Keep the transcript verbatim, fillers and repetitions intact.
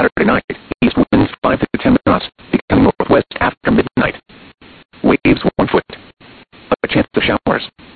Saturday night, east winds five to ten knots, becoming northwest after midnight. Waves one foot. A chance of showers.